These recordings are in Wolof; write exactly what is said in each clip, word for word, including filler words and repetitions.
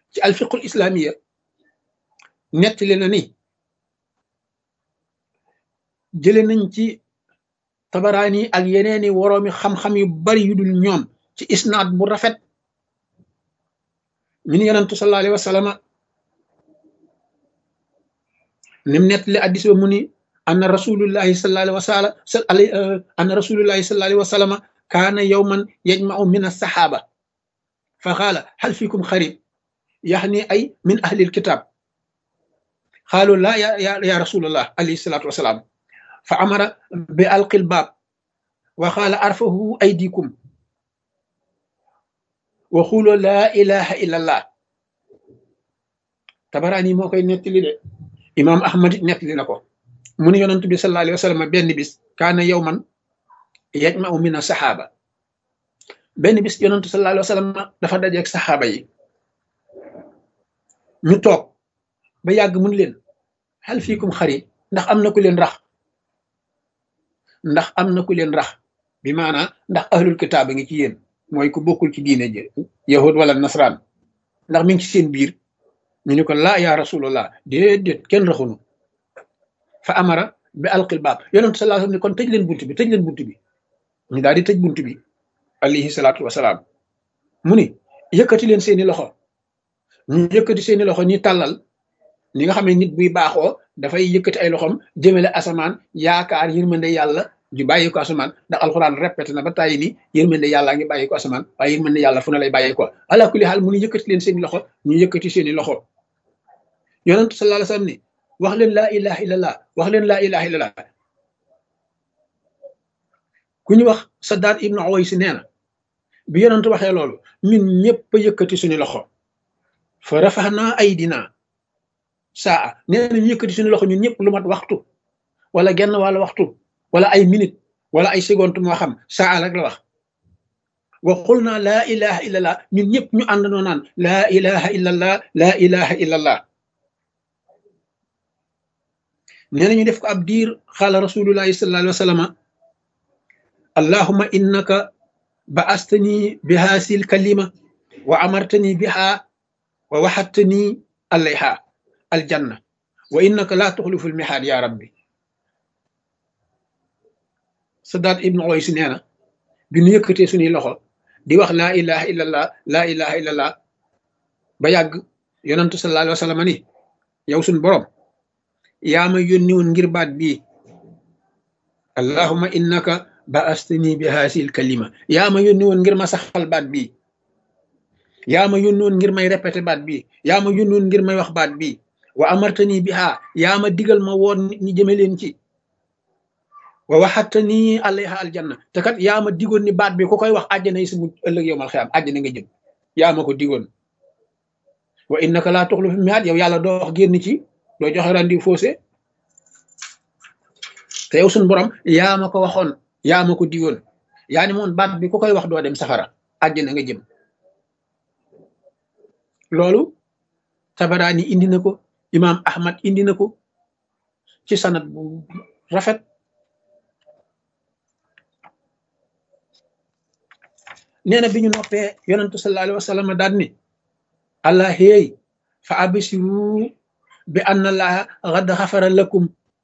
ci alfiqul islamiya nettali na ni jële nañ ci tabaraani ak yeneeni woroomi xam-xam yu bari yu dul ñoom ci isnaad bu rafet ñu ni yonentu sallallahu alayhi wa sallam nim nettali addis ba mu ni anna rasulullahi sallallahu alayhi wa sallam anna rasulullahi sallallahu alayhi wa sallam kaana yawman yajma'u min as-sahaba fa qaala hal fikum xarib yaxni ay min ahli alkitab qaalu la ya ya rasulullah alayhi salatu wasalaam fa amara bi alqil baab wa qaala arfahu aydikum wa qulu la ilaha illa allah tabaraani moo koy nettali de imam ahmad nettali na ko mu ne yonent bi sallallahu alayhi wa sallam benn bis kaana yawman yajma'u min as-sahaba benn bis yonent sallallahu alayhi wa sallam dafa dajeeg saxaaba yi ñu toog ba yàgg mun leen hal fiikum xarit ndax am na ku leen rax ndax am na ku leen rax bi maanaa ndax ahlul kitaab a ngi ci yéen mooy ku bokkul ci diine ji yahud wala nasraan ndax mi ngi ci seen biir ñu ne ko laa yaa rasulullah déedéet kenn raxunu fa amara bi alqil baab yonent sallallahu alayhi wa sallam ne kon tëj leen bunt bi tëj leen bunt bi ñu daal di tëj bunt bi alayhi salaatu wasalaam mu ni yëkkati leen seeni loxo ñu yëkkati seeni loxo ñi tàllal ni nga xam ne nit buy baaxoo dafay yëkkati ay loxom jëmale asamaan yaakaar yërmande yàlla ju bàyyi ko asamaan ndax alxuraan répété na ba tàyyi ni yërmande yàlla ngi bàyyi ko asamaan waaye yërmande yàlla fu na lay bàyyi ko ala kulli xaal mu ni yëkkati leen seeni loxo ñu yëkkati seeni loxo yonent sallallahu alayhi wasallam ni wax leen laa ilaha illallah wax leen laa ilaha illallah ku ñu wax Saddaad ibnu Uways nee na bi yonent waxee loolu ñun ñëpp a yëkkati suñu loxo fa rafaxnaa aydina saa nee na ñu yëkkati suñu loxo ñun ñëpp lu mat waxtu wala genn wala waxtu wala ay minute wala ay seconde moo xam saa rek la wax wa qul naa laa ilaha illallah ñun ñëpp ñu àndandoo naan laa ilaha illallah laa ilaha illallah nee na ñu def ko ab diir xaala rasulullahi sallallahu alayhi wa sallam allahumma innaka ba'astani bi haasil kalima wa amartani biha wa waxattani alayha aljanna wa innaka laa tuxlifu almihaad ya rabbi Saddaad ibnu Uways nee na bi ñu yëkkatee suñuy loxo di wax laa ilaha illallah laa ilaha illallah ba yàgg yonantu sallallahu alayhi wa sallam ni yow suñ borom yaa ma yónni woon ngir baat bii allahumma innaka ba'astani bi haasil kalima yaa ma yónni woon ngir ma saxal baat bii yaa ma yónni woon ngir may répété baat bii yaa ma yónni woon ngir may wax baat bii wa amartani biha yaa ma digal ma woon nit ñi jëme leen ci wa waxattani alayha aljanna te kat yaa ma digoon ni baat bi ku koy wax àjjana yi si mu ëllëg yow mal xiyaam àjjana nga jëm yaa ma ko digoon wa innaka laa tuxlifu mihaad yow yàlla doo wax génn ci doo joxe rendi faussé te yow suñ borom yaa ma ko waxoon yaa ma ko digoon yaa ni moon baat bi ku koy wax doo dem safara àjjana nga jëm loolu Tabaraani indi na ko imaam Ahmad indi na ko ci sanad bu rafet nee na bi ñu noppee yonentu sallallahu alayhi wa sallam daan ni allah héey fa absiru bi anna allaha qad xafara lakum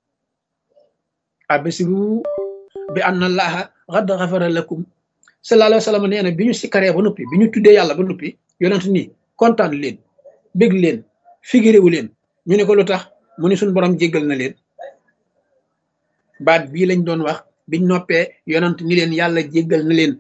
absiru bi anna allaha qad xafara lakum sallallahu alayhi wa sallam nee na bi ñu sikkaree ba noppi bi ñu tuddee yàlla ba noppi yonent ni kontaan leen bég leen figiréwu leen ñu ne ko lu tax mu ni suñ borom jéggal na leen baat bii lañ doon wax biñ noppee yonent ni leen yàlla jéggal na leen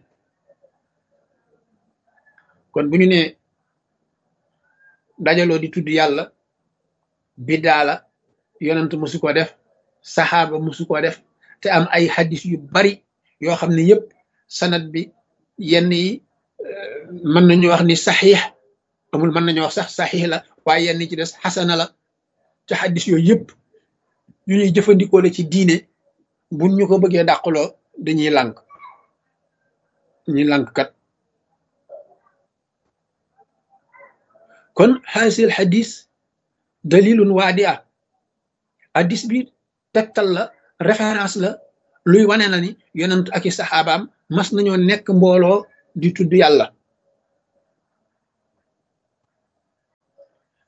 kon bu ñu ne dajaloo di tudd yàlla bidaa la yonent musu ko def saxaaba musu ko def te am ay hadis yu bari yoo xam ne yëpp sanad bi yenn yi mën nañu wax ni saxiix amul mën nañu wax sax saxiix la waaye yenn ci des xasana la te hadis yooyu yëpp yu ñuy jëfandikoo la ci diine buñ ñu ko bëggee dàqaloo dañuy lànk ñuy lànk kat kon xaasil hadis dalilun waadi a hadis bi tegtal la référence la luy wane na ni yonent ak i saxaabaam mas nañoo nekk mbooloo di tudd yàlla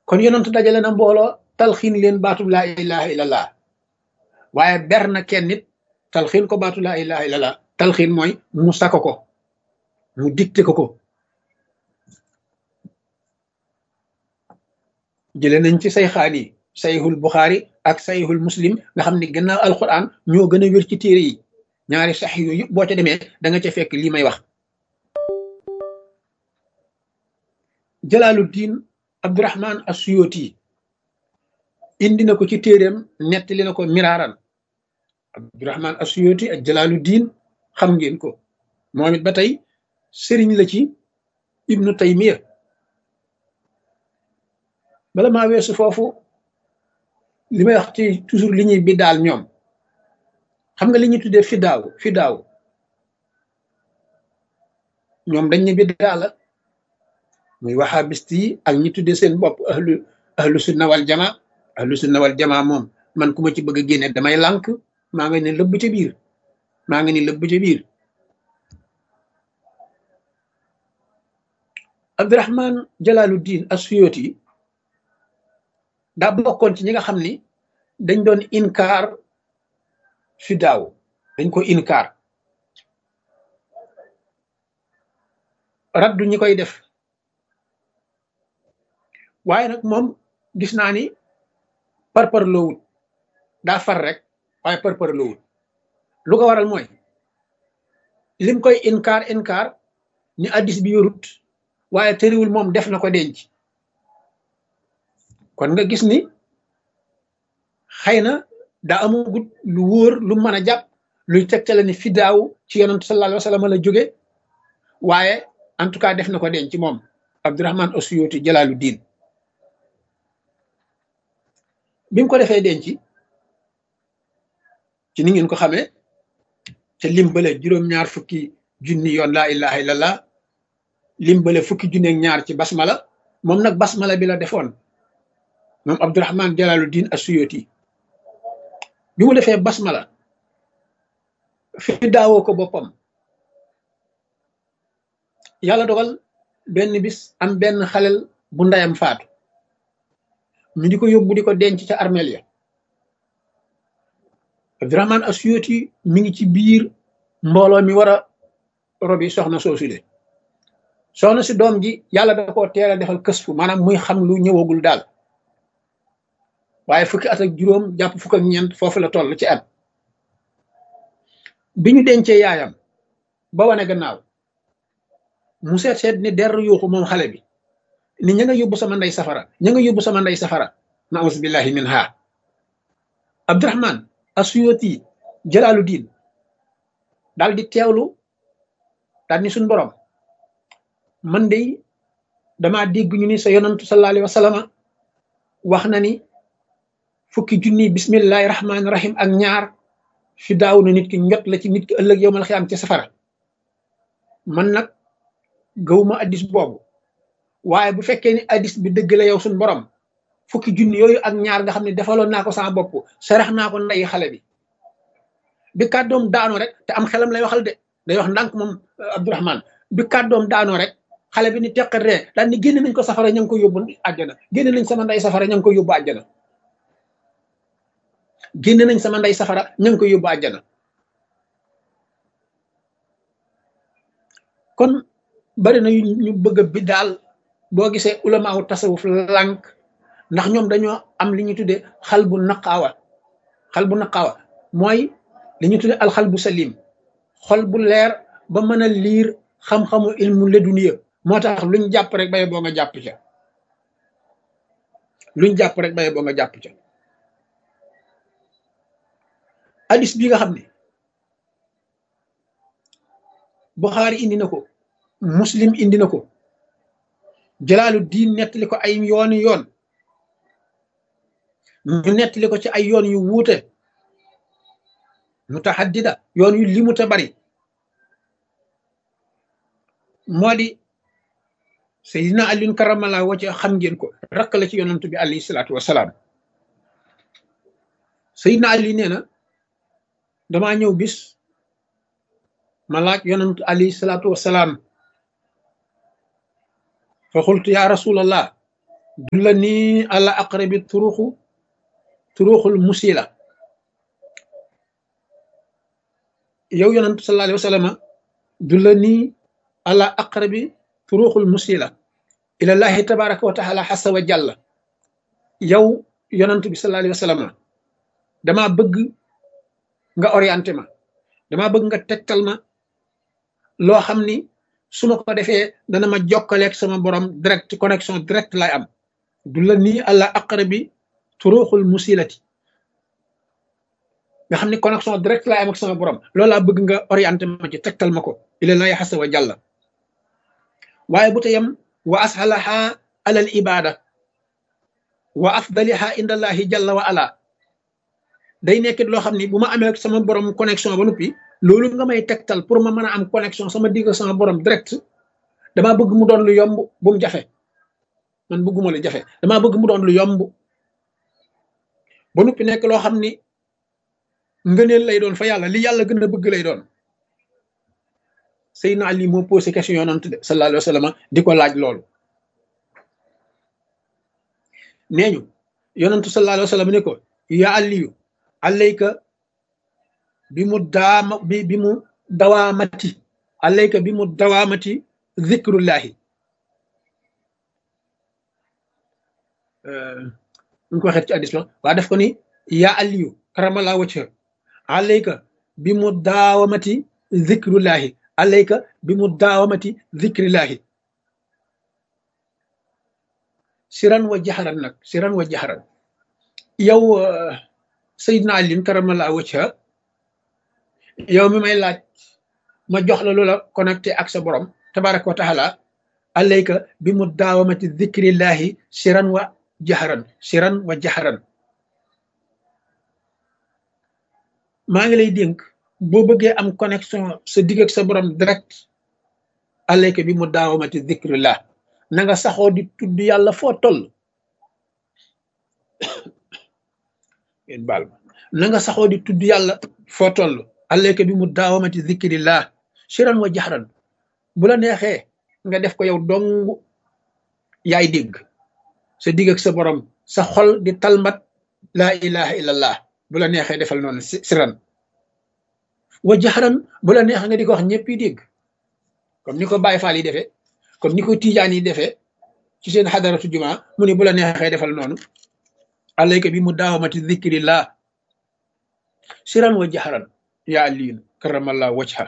kon yonentu dajale na mbooloo talxiin leen baatu laa ilaha illallah waaye ber na kenn nit talxiin ko baatu laa ilaha illallah talxiin mooy mu sako ko mu dicté ko ko jële nañ ci say xaani sayhul buxaari ak sayhul muslim nga xam ne gannaaw alquran ñoo gën a wér ci téere yi ñaari sax yooyu yëpp boo ca demee da nga ca fekk lii may wax jalaaluddin abdurahman as-suyuti indi na ko ci téeréem nettali na ko miraaran abdurahman as-suyuti ak jalaaluddin xam ngeen ko moom it ba tey sëriñ la ci ibnu taymiya bala maa weesu foofu li may wax ci toujours li ñuy biddaal ñoom xam nga li ñuy tuddee fidaaw fidaaw ñoom dañ ne biddaa la muy wahabist yi ak ñi tuddee seen bopp ahlu ahlu sunna wal jamaa ahlu sunna wal jamaa moom man ku ma ci bëgg a génne damay lànk maa nga ne lëbb ca biir maa nga ni lëbb ca biir Abdurahman Jalaaluddin as-Suyuti daa bokkoon ci ñi nga xam ni dañ doon inkaar fidaaw dañ ko inkaar raddu ñi koy def waaye nag moom gis naa ni parpar loowut daa far rek waaye parpar loowut lu ko waral mooy lim koy inkaar inkaar ni addis bi yorut waaye tëriwul moom def na ko denc kon nga gis ni xëy na daa amagut lu wóor lu mën a jàpp luy tegtale ni fidaaw ci yonent sallallahu alayhi wa sallam la jóge waaye en tout cas def na ko denc moom Abdurahman as-Suyuti Jalaaluddin bi mu ko defee denc ci ni ngeen ko xamee ca limbale juróom-ñaar fukki junni yoon laa ilaha illallah limbale fukki junni ak ñaar ci basmala moom nag basmala bi la defoon moom Abdurahman Jalaaluddin as-Suyuti bi mu defee basmala fi daawoo ko boppam yàlla dogal benn bis am benn xalel bu ndeyam faatu ñu di ko yóbbu di ko denc ca armeel ya Abdurahman as-Suyuti mi ngi ci biir mbooloo mi war a robi soxna soosu de soxna si doom ji yàlla da koo teel a defal kësfu maanaam muy xam lu ñëwagul daal waaye fukki at ak juróom jàpp fukk ak ñeent foofu la toll ci at bi ñu dencee yaayam ba wane gannaaw mu seet seet ni der yuuxu moom xale bi ni ña nga yóbbu sama ndey safara ña nga yóbbu sama ndey safara naus billahi min ha Abdurahman as-Suyuti Jalaaluddin daal di teewlu daal ni suñ borom man de damaa dégg ñu ni sa yonantu sallallahu alayhi wa sallam wax na ni fukki junni bismillahi rahmaani rahim ak ñaar fi daaw na nit ki njot la ci nit ki ëllëg yowmal xiyaam ci safara man nag gawuma addis boobu waaye bu fekkee ni addis bi dëgg la yow suñ borom fukki junni yooyu ak ñaar nga xam ne defaloon naa ko sama bopp sarax naa ko ndeyi xale bi bi kàddoom daanoo rek te am xelam lay waxal de day wax ndànk moom Abdurahman bi kàddoom daanoo rek xale bi ni teqat ree daal ni génne nañ ko safara ña ngi ko yóbbu àjjana génne nañ sama ndey safara ña ngi ko yóbbu àjjana génne nañ sama ndey safara ña ngi ko yóbbu àjjana kon bari na ñu bëgg a bi daal boo gisee ulamaawu tasawuf lànk ndax ñoom dañoo am li ñuy tuddee xal bu naqaawa xal bu naqaawa mooy li ñuy tuddee alxal bu salim xol bu leer ba mën a liir xam-xamu ilmu leduniya moo tax luñ jàpp rek baye boo nga jàpp ca luñ jàpp rek baye boo nga jàpp ca hadis bi nga xam ne Buxaari indi na ko Muslim indi na ko Jalaaluddin nettali ko ay yooni yoon ñu nettali ko ci ay yoon yu wuute mutahaddida yoon yu limu te bari moo di Seydina Aliyun karamallahu wajhahu xam ngeen ko rakk la ci yonantu bi alayhi salaatu wasalaam Seydina Ali nee na damaa ñëw bis ma laaj yonantu alayhi salaatu wasalaam fa xultu ya rasulallah dullani ala aqrabi turuqu turuqul musila yow yonantu sallallahu alayhi wa sallam dullani ala aqrabi turuqul musila ilallahi tabaraka wa taala xasa wa jàlla yow yonantu bi sallallahu alayhi wa sallam dama bëgg nga orienté ma dama bëgg nga tegtal ma loo xam ni su ma ko defee dana ma jokkaleeg sama borom direct connexion direct lay am du la nii àlla aqrabi turuqul musilati nga xam ni connexion direct lay am ak sama borom loolu laa bëgg nga orienté ma ci tegtal ma ko ilallahi xasa wa jàlla waaye bu ta yem wa ashalaha alal ibada wa afdaliha indallahi jalla wa ala day nekkit loo xam ni bu ma amee sama borom connexion ba noppi loolu nga may tegtal pour ma mën a am connexion sama digg sama borom direct damaa bëgg mu doon lu yomb bu mu jafe man bëgguma lu jafe damaa bëgg mu doon lu yomb ba noppi nekk loo xam ni ngëneel lay doon fa yàlla li yàlla gën a bëgg lay doon Seydina Ali moo posé question yonent de sallallahu alayhi wa sallam di ko laaj loolu nee ñu yonentu sallallahu alayhi wa sallam ne ko ya Aliyu alayka bi mu daama bi bi mu dawaamati alayka bi mu dawaamati zikrullahi ñu ko waxee ci hadiis la waa def ko ni ya Aliyu karamala wajha alayka bi mu daawamati zikrullahi alayka bi mu daawamati zikrillahi siran wa jaxaran nag siran wa jaxaran yow Seydina Ali karamala wajha yow mi may laaj ma jox la loola connecté ak sa borom tabaraka wa taala alayka bi mu daawamati zikrillahi siran wa jaxaran siran wa jaxaran maa ngi lay dénk boo bëggee am connexion sa digg ak sa borom direct alayka bi mu daawamati zikrillah na nga saxoo di tudd yàlla foo toll ngeen baal ma na nga saxoo di tudd yàlla foo toll alayka bi mu daawamati zikrillah siran wa jaxaran bu la neexee nga def ko yow dong yaay dégg sa digg ak sa borom sa xol di talmat laa ilaha illallah bu la neexee defal noonu siran wa jaxaran bu la neexee nga di ko wax ñëpp yi dégg comme ni ko Baye Fall yi defee comme ni ko Tijaan yi defee ci seen xadaratu jumaa mu ne bu la neexee defal noonu alayka bi mu daawamati zikrillah siran wa jaxaran yaa Aliyu karamallahu wajha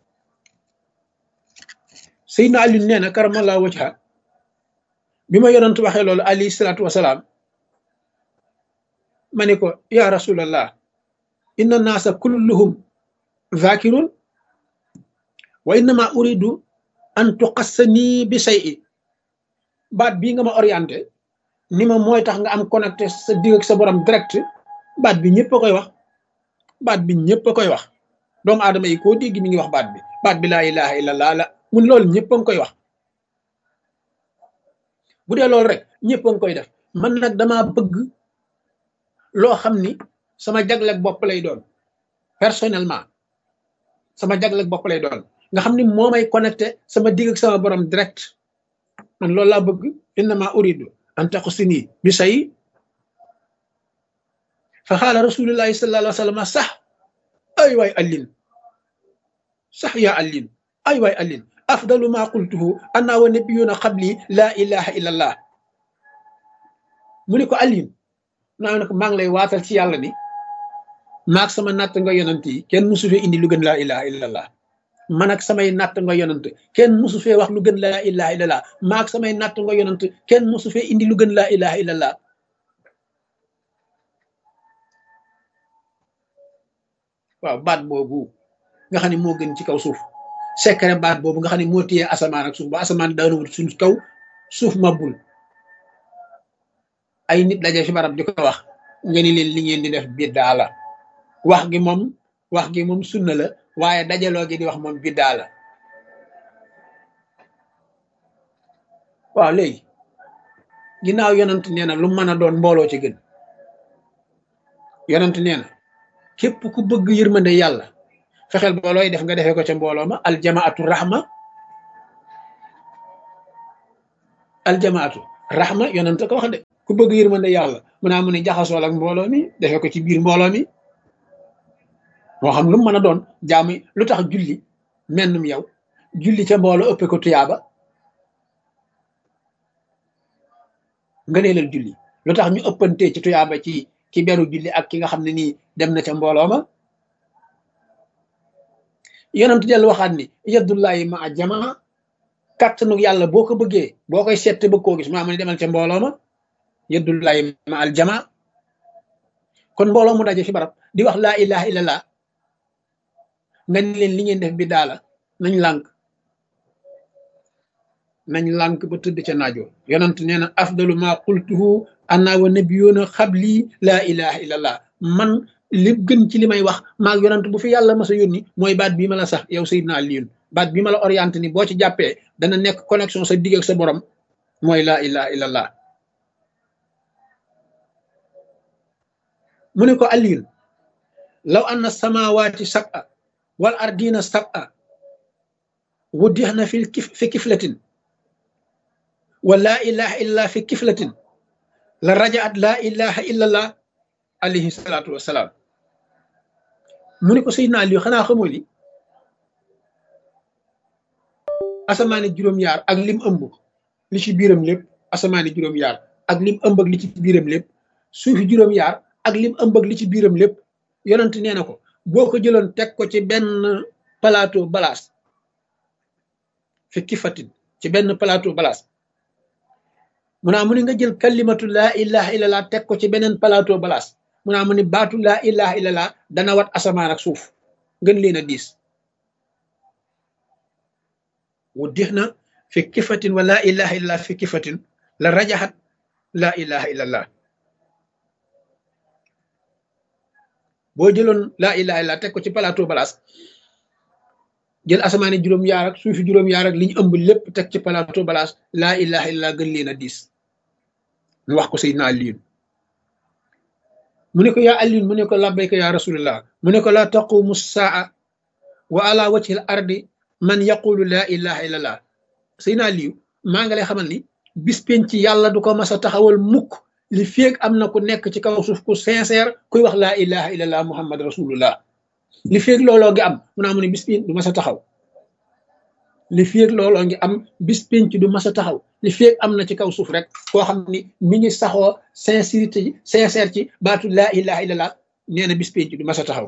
Seydina Ali nee na karamallahu wajha bi ma yonent waxee loolu alayhi salaatu wasalaam ma ne ko ya rasulallah inna naasa kulluhum zakirun wa innama uridu an tuqassani bi shay'i baat bii nga ma orienté ni ma mooy tax nga am connecté sa digg ak sa borom direct baat bi ñëpp a koy wax baat bi ñëpp a koy wax doomu aadama yi koo dégg mi ngi wax baat bi baat bi laa ilaha illallah la mun loolu ñëpp a ngi koy wax bu dee loolu rek ñëpp a ngi koy def man nag dama bëgg loo xam ni sama jagleeg bopp lay doon personnellement sama jagleeg bopp lay doon nga xam ni moo may connecté sama digg ak sama borom direct man loolu laa bëgg innama uridu an taqsini bi say fa xaala rasulullahi sallallahu alayhi wa sallam sax ay waay allin sax yaa allin ay waay allin afdalu ma qultuhu anna wa nabiyuna qabli la ilaha illa allah mu ni ko allin naa ne ko maa ngi lay waatal ci yàlla ni maag sama natt nga yonant yi kenn musu fee indi lu gën laa ilaha illa allah man ak samay natt nga yonant kenn musu fee wax lu gën laa ilaha illa allah maag samay natt nga yonant kenn musu fee indi lu gën laa ilaha illa allah waaw baat boobu nga xam ne moo gën ci kaw suuf secret baat boobu nga xam ne moo téye asamaan ak suuf ba asamaan daanawut suñ kaw suuf mabul ay nit daje fi barab di ko wax nga ni leen li ngeen di def biddaa la wax gi moom wax gi moom sunna la waaye dajaloo gi di wax moom biddaa la waaw léegi ginnaaw yonent nee na lu mën a doon mbooloo ci gën yonent nee na képp ku bëgg yërmande yàlla fexeel ba looy def nga defee ko ca mbooloo ma aljamaatu rahma aljamaatu raxma yonent ko wax de ku bëgg yërmande yàlla mu naa mu ne jaxasoo ak mbooloo mi defee ko ci biir mbooloo mi moo xam lu mu mën a doon jaamu lu tax julli mennum yow julli ca mbooloo ëppe ko tuyaaba nga nee leen julli lu tax ñu ëppantee ci tuyaaba ci ki beru julli ak ki nga xam ne nii dem na ca mbooloo ma yonent dellu waxaat ni yaddullahi ma a jamaa kàttanu yàlla boo ko bëggee boo koy seet bëgg koo gis maa mu ne demal ca mbooloo ma yaddullahi ma al jamaa kon mbooloo mu daje fi barab di wax laa ilaha illallah nga ni leen li ngeen def bi daala nañ lànk nañ lànk ba tëdd ca naajoo yonent nee na afdalu ma qultuhu anna wa nabiyuna xabli laa ilaha illallah man li gën ci li may wax maag yonent bu fi yàlla mas a yónni mooy baat bii ma la sax yow Seydina Aliyun baat bi ma la orienté ni boo ci jàppee dana nekk connexion sa digg ak sa borom mooy laa ilaha illallah mu ne ko Aliyun law anna samawati sab'a wal ardina sab'a wuddixna fi kif fi kiflatin wa laa ilaha illallah fi kiflatin la rajaat laa ilaha illallah alayhi salaatu wasalaam mu ne ko Seydina Aliyu xanaa xamoo ni asamaani juróom-yaar ak lim ëmb li ci biiram lépp asamaani juróom-yaar ak lim ëmb ak li ci biiram lépp suufi juróom-yaar ak lim ëmb ak li ci biiram lépp yonent nee na ko boo ko jëloon teg ko ci benn plateau balaas fi kifatin ci benn plateau balaas mu naa mu ne nga jël kalimatu laa ilaha illallah teg ko ci beneen plateau balaas mu naa mu ne baatu laa ilaha illallah dana wat asamaan ak suuf gën leen a diis wu dix na fi kifatin wa laa ilaha illallah fi kifatin la rajaxat laa ilaha illallah boo jëloon laa ilaha illallah teg ko ci plateau balaas jël asamaani juróom-yaar ak suufi juróom-yaar ak li ñu ëmb lépp teg ci plateau balaas laa ilaha illallah gën leen a diis mu wax ko Seydina Aliyun mu ne ko yaa Aliyun mu ne ko labbayka yaa rasulullah mu ne ko laa taqumu saa wa ala wajhi al ardi man yaqulu laa ilaha illallah Seydina Aliyu maa nga lay xamal ni bis penc ci yàlla du ko mas a taxawal mukk li féeg am na ku nekk ci kaw suuf ku sincère kuy wax laa ilaha illallah muhammad rasulullah li féeg looloo ngi am mu naa mu ne bis penc du mas a taxaw li féeg looloo ngi am bis penc du mas a taxaw li féeg am na ci kaw suuf rek koo xam ni mi ngi saxoo sincérité sincère ci baatu laa ilaha illallah nee na bis penc du mas a taxaw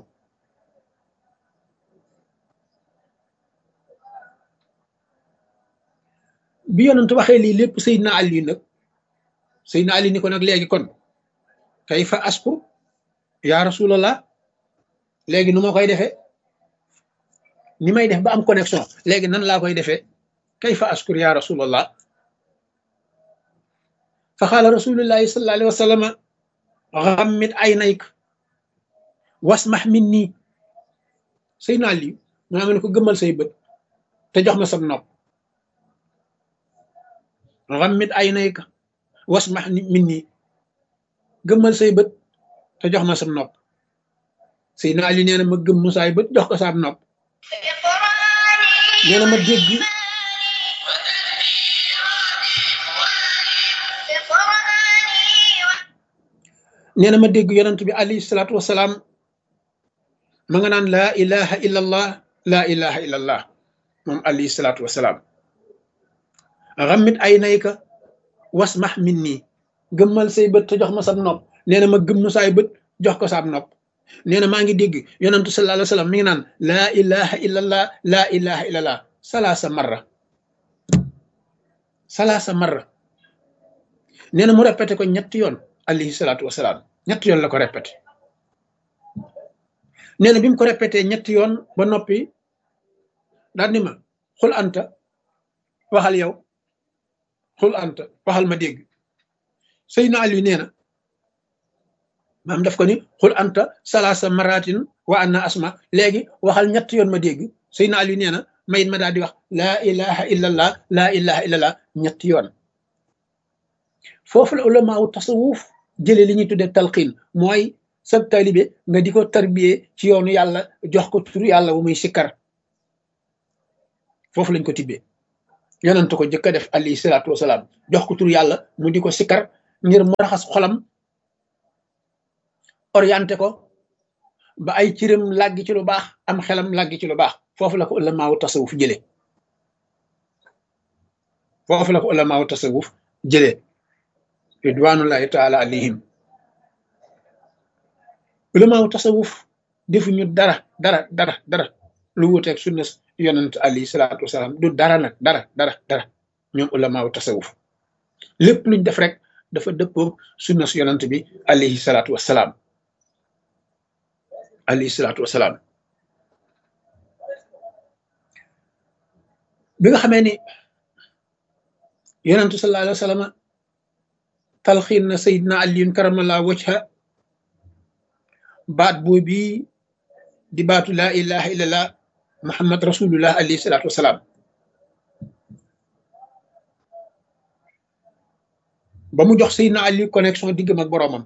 bi yonent waxee lii lépp Seydina Ali nag Seydina Ali ni ko nag léegi kon kayfa askur yaa rasulallah léegi nu ma koy defee ni may def ba am connexion léegi nan laa koy defee kayfa askur yaa rasulallah fa qaala rasulullahi sallallahu alayhi wa sallam ghammid aynayk wasmah minni Seydina Ali mu naa ne ko gëmmal say bët te jox ma sam nopp ghammid aynayka wasmah minni gëmmal say bët te jox ma sam nopp Seydina Ali nee na ma gëm saay bët jox ko saam nopp nee na ma dégg nee na ma dégg yonent bi alayhi salaatu wasalaam ma nga naan laa ilaha illallah laa ilaha illallah moom alayhi salaatu wasalaam ghammid aynayka wasmah minni gëmmal say bët te jox ma sam nopp nee na ma gëmm saay bët jox ko saam nopp nee na maa ngi dégg yonentu sallallahu alayhi wa sallam mi ngi naan laa ilaha illallah laa ilaha illallah salaasa marra salaasa marra nee na mu répété ko ñetti yoon alayhi salaatu wasalaam ñetti yoon la ko répété nee na bi mu ko répété ñetti yoon ba noppi daal ni ma xul anta waxal yow xul anta waxal ma dégg Seydina Ali nee na maam daf ko ni xul anta salaasa maratin wa anna asma léegi waxal ñett yoon ma dégg Seydina Ali nee na mayit ma daal di wax laa ilaha illallah laa ilaha illallah ñetti yoon foofu la ulama wu tasawuf jële li ñuy tudde talqiin mooy sab taalibe nga di ko tarbiyee ci yoonu yàlla jox ko turu yàlla bu muy sikkar foofu lañ ko tibbee yonent ko jëkk a def alayhi salaatu wasalaam jox ko tur yàlla mu di ko sikkar ngir mu raxas xolam orienté ko ba ay cëram làggi ci lu baax am xelam làggi ci lu baax foofu la ko ulamaawu tasawuf jëlee foofu la ko ulamaawu tasawuf jëlee ridwanullahi taala alayhim ulamaawu tasawuf defuñu dara dara dara dara lu wuteeg sunna yonent alayhi salaatu wasalaam du dara nag dara dara dara ñoom ulamaawu tasawuf lépp luñ def rek dafa dëppoog sunna yonent bi alayhi salaatu wasalaam alayhi salaatu wasalaam bi nga xamee ni yonentu sallallahu alayhi wa sallam talxiin na sayidna aliyun karamallahu wajha baat boobu di baatu laa ilaha illallah muhammad rasulullah alayhi salaatu wasalaam ba mu jox sayidna ali connexion diggam ak boroomam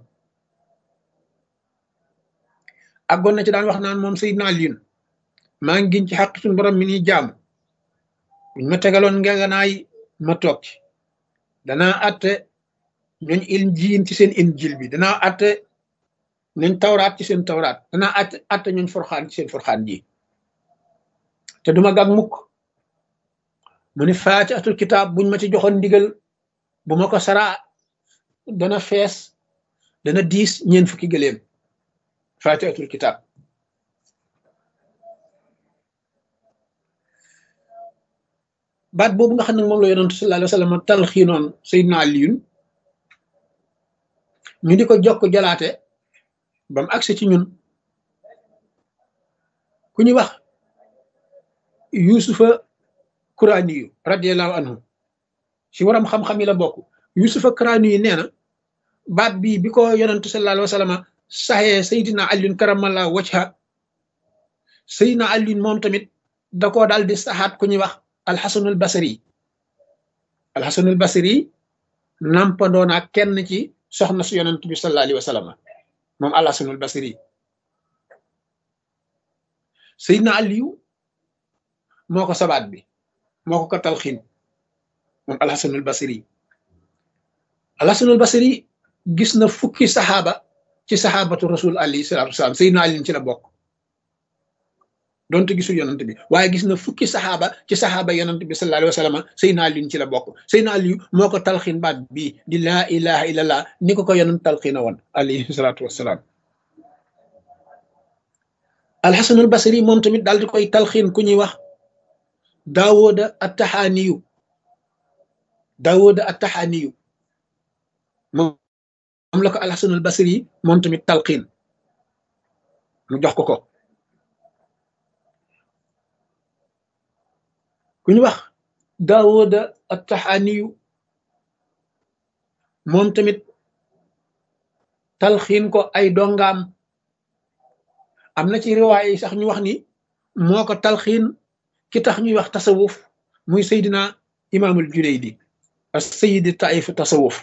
àggoon na ci daan wax naan moom sayidna aliyun maa ngi giñ ci xaq suñu borom mi ni jaam buñ ma tegaloon ngeganaay ma toog ci danaa atte ñooñ injiil ci seen injiil bi danaa atte ñooñ tawraat ci seen tawraat danaa atte atte ñooñ forxaan ci seen forxaan ji te duma gàg mukk mu ni faatihatul kitaab buñ ma ci joxoon ndigal bu ma ko saraa dana fees dana diis ñeen fukki gëléem faatihatul kitaab baat boobu nga xam ne moom la yonent sallallahu alayhi wa sallam talxiinoon Seydina Aliyun ñu di ko jokk jalaate ba mu agsi ci ñun ku ñuy wax yusufa Kuraaniyu radiyallahu anhu ci waram xam-xam yi la bokk yusufa Kuraaniyu nee na baat bii bi ko yonent sallallahu alayhi wa sallam saxee Seydina Aliyun karamallahu wajha Seydina Aliyun moom tamit da koo daal di saxaat ku ñuy wax alxasanul basri alxasanul basri nampandoona kenn ci soxna su yonent bi sallallahu alayhi wa sallam moom alxasanul basri Seydina Aliyu moo ko sabaat bi moo ko ko talxiin moom alxasanul basri alxasanul basri gis na fukki saxaaba ci saxaabatu rasul alayhi salaatu wasalaam Seydina Aliyu ci la bokk donte gisul yonent bi waaye gis na fukki saxaaba ci saxaaba yonent bi sallallahu alayhi wa sallam Seydina Aliyu ci la bokk Seydina Aliyu moo ko talxiin baat bii di laa ilaha illallah ni ko ko yonent talxiina woon alayhi salaatu wasalaam alxasanul basri moom tamit daal di koy talxiin ku ñuy wax daawooda attaxaaniyu daawooda attaxaaniyu moom la ko alxasanul basri moom tamit talxiin mu jox ko ko ku ñu wax daawooda attaxaaniyu moom tamit talxiin ko ay dongaam am na ci riwaay yi sax ñu wax ni moo ko talxiin ki tax ñuy wax tasawuf muy Seydina imaamul Junaydi as sayidi taif tasawuf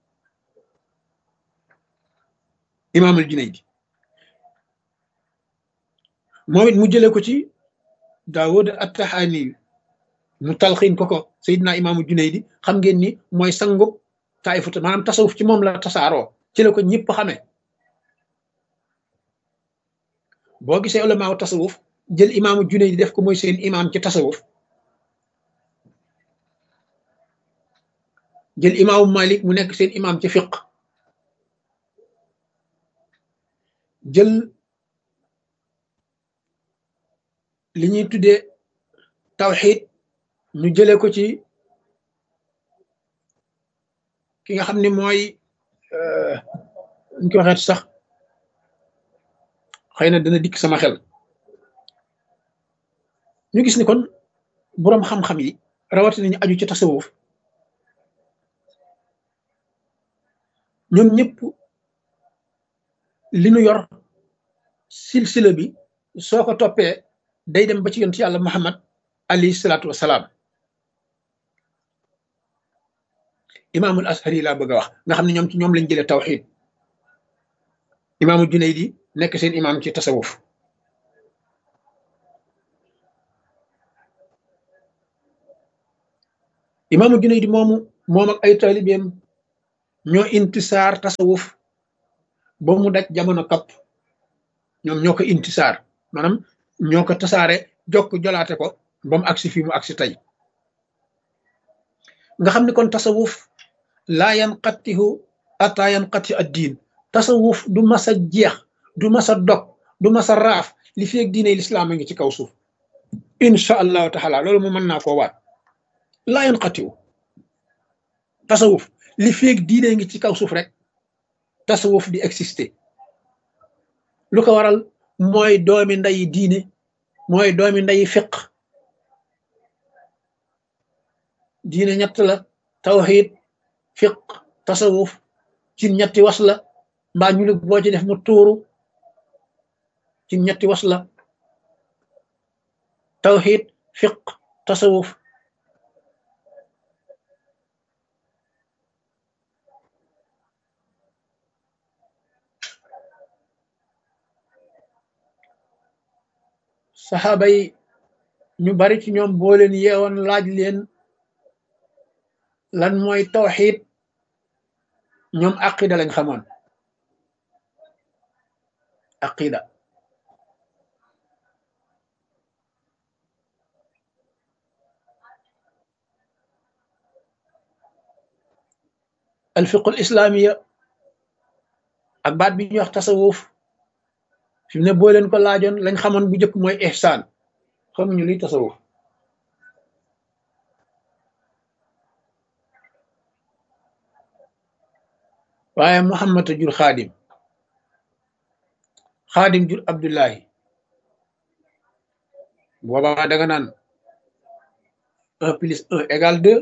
imaamul Junaydi moom it mu jële ko ci daawooda attaxaaniyu mu talxiin ko ko Seydina imaamu Junaydi xam ngeen ni mooy sangub taayifut maanaam tasawuf ci moom la tasaaroo ci la ko ñëpp xamee boo gisee ulamaaw tasawuf jël imaamu Junaydi def ko mooy seen imaam ci tasawuf jël imaamu Malik mu nekk seen imaam ci fiq jël li ñuy tuddee tawxiid ñu jële ko ci ki nga xam ne mooy ñu ko waxeet sax xëy na dana dikk sama xel ñu gis ni kon boroom xam-xam yi rawatina ñu aju ci tasawuf ñoom ñëpp li nu yor silsila bi soo ko toppee day dem ba ci yonent yàlla Muhammad alayhi salaatu wasalaam imaamul ashari laa bëgg a wax nga xam ne ñoom ci ñoom lañ jëlee tawxiid imaamul Junaydi nekk seen imaam ci tasawuf imaamu Junayd moomu moom ak ay taalibeem ñoo intisaar tasawuf ba mu daj jamono kapp ñoom ñoo ko intisaar maanaam ñoo ko tasaare jokk jolaate ko ba mu agsi fii mu agsi tey nga xam ni kon tasawuf laa yanqatihu ata yanqati ad diin tasawuf du masa jeex du masa dog du masa raaf li feeg diine lislaam a ngi ci kaw suuf insha allahu taala loolu mu mën naa koo waat laa yanqatihu tasawuf li feeg diine ngi ci kaw suuf rek tasawuf di exister lu ko waral mooy doomi ndayi diine mooy doomi ndayi fiq diine ñett la tawhid fiq tasawuf ci ñetti was la mbaa ñu lig boo ci def mu tuuru ci ñetti was la tawhid fiq tasawuf saxaaba yi ñu bari ci ñoom boo leen yeewoon laaj leen lan mooy tawxiid ñoom aqida lañ xamoon aqida alfiqul islaamiya ak baat bi ñuy wax tasawuf fi mu ne boo leen ko laajoon lañ xamoon bu njëkk mooy ihsaan xamuñu luy tasawuf waaye Muhammad jur xaadim xaadim jur Abdullahi boobaa da nga naan un plus un égale deux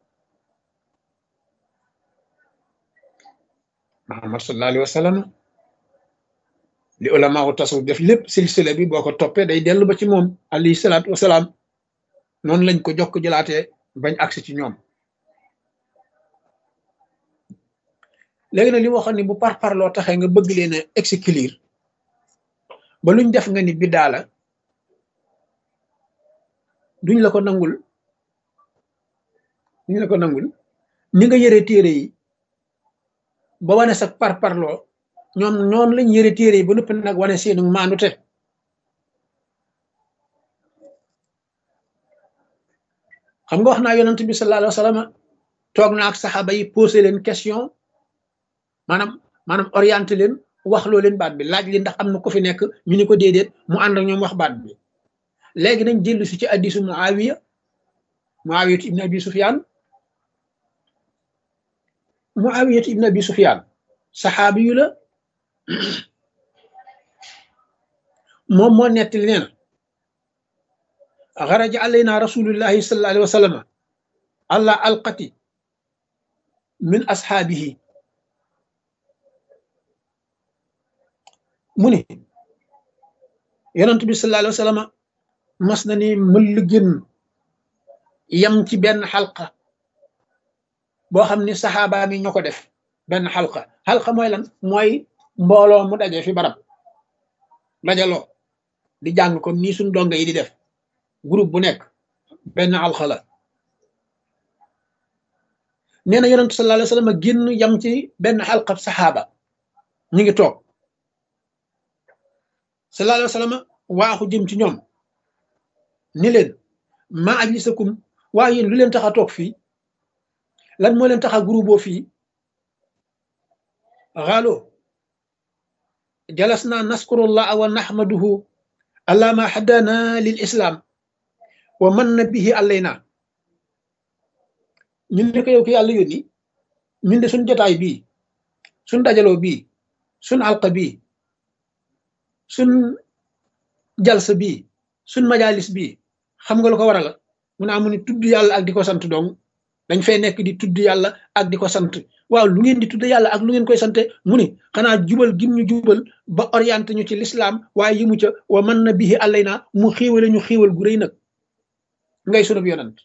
Muhammad sallallahu alayhi wa sallam li ulama wu tasawuf def lépp silsila bi boo ko toppee day dellu ba ci moom alayhi salaatu wasalaam noonu lañ ko jokk jëlaatee bañ agsi ci ñoom léegi nag li ma waxoon ni bu par parloo taxee nga bëgg leen a exclure ba luñ def nga ni biddaa la duñ la ko nangul duñ la ko nangul ni nga yëre téere yi ba wane sa par parloo ñoom noonu lañ yëre téere yi ba noppi nag wane seenu maandute xam nga wax naa yonent bi sallallahu alayhi wa sallam toog na ak saxaaba yi posé leen question maanaam maanaam orienté leen wax loo leen baat bi laaj li ndax am na ko fi nekk ñu ni ko déedéet mu ànd ak ñoom wax baat bi léegi nañ dellu si ci hadiisu Muawiya Muawiya ibn Abi Sufyaan Muawiya ibn Abi Sufyaan saxaabi yu la moom moo nettali nee na xaraja alayna rasulullahi sallallahu alayhi wa sallam ala alqati min ashaabihi mu ni yonent bi sallallahu alayhi wa sallam mas na ni mëll gën yam ci benn xalqa boo xam ni saxaaba mi ñoo ko def benn xalqa xalqa mooy lan mooy mbooloo mu daje fi barab dajaloo di jàng comme nii suñ donga yi di def groupe bu nekk benn xalqa la nee na yonent sallallahu alayhi wa sallam génn yam ci benn xalqa saxaaba ñu ngi toog sallallahu alayhi wa sallam waaxu jëm ci ñoom ni leen ma ajlisakum waa yéen lu leen tax a toog fii lan moo leen tax a groupe fii xaalo jalasna naskurullah wa nahmaduhu ala ma haddana lil islam wa manna bihi alayna ñun ne ko yow ki yàlla yónni ñun de suñ jotaay bii suñ dajaloo bii suñ alqa bii suñ jalsa bii suñ majalis bii xam nga lu ko waral mu ne amu ni tudd yàlla ak di ko sant dong dañ fay nekk di tudd yàlla ak di ko sant waaw lu ngeen di tudd yàlla ak lu ngeen koy sante mu ni xanaa jubal gim ñu jubal ba orienté ñu ci l'islam waaye yi mu ca wa man na bihi alayna mu xiiwale ñu xiiwal gu rëy nag ngay sunub yonant